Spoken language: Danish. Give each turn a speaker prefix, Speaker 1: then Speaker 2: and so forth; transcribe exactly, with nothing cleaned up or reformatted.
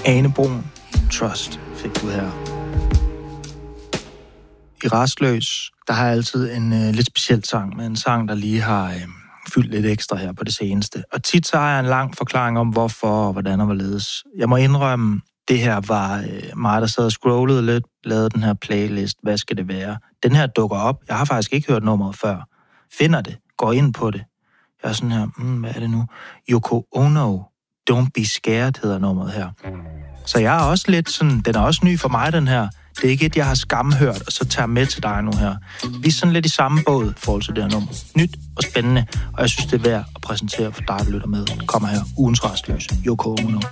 Speaker 1: Ane Brun, Trust, fik du her. I Rastløs, der har jeg altid en øh, lidt speciel sang, med en sang, der lige har øh, fyldt lidt ekstra her på det seneste. Og tit så har jeg en lang forklaring om, hvorfor og hvordan og hvorledes. Jeg må indrømme, det her var øh, mig, der sad og scrollede lidt, lavede den her playlist, hvad skal det være? Den her dukker op, jeg har faktisk ikke hørt nummeret før. Finder det, går ind på det. Jeg er sådan her, mm, hvad er det nu? Yoko Ono, Don't Be Scared hedder nummeret her. Så jeg er også lidt sådan, den er også ny for mig, den her. Det er ikke et, jeg har skamhørt, og så tager med til dig nu her. Vi er sådan lidt i samme båd i forhold til det her nummer. Nyt og spændende, og jeg synes, det er værd at præsentere for dig, der lytter med. Kommer her, ugens Rastløs, Yoko Ono.